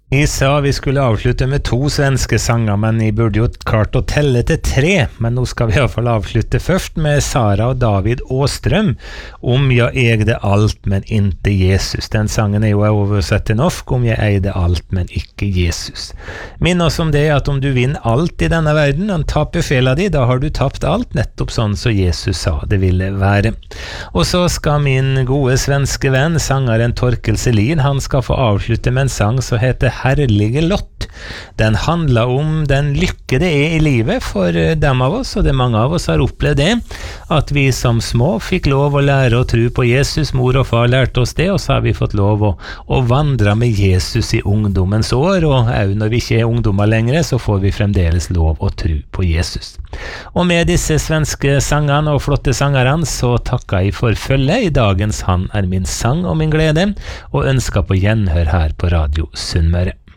Jeg sa vi skulle avslutte med 2 svenske sanger, men jeg burde jo klart å telle til 3, men nå skal vi I hvert fall avslutte først med Sara og David Åstrøm, Om jeg eide alt, men ikke Jesus. Den sangen jo oversett til norsk, Om jeg eide alt, men ikke Jesus. Minn oss om det at om du vinner alt I denne verden, og taper fela di, da har du tapt alt, nettopp sånn som Jesus sa det ville være. Og så skal min gode svenske venn, sangeren Torkel Selin, han skal få avslutte med en sang som heter Herlige Lott. Den handler om den lykke det I livet for dem av oss, og det mange av oss har opplevd det, at vi som små fikk lov å lære å tro på Jesus, mor og far lærte oss det, og så har vi fått lov å vandre med Jesus I ungdommens år, og også når vi ikke ungdommer lenger, så får vi fremdeles lov å tro på Jesus. Og med disse svenske sangene og flotte sangerne, så takker jeg for følge I dagens Han min sang og min glede, og ønsker på gjenhør her på Radio Sunnmøre.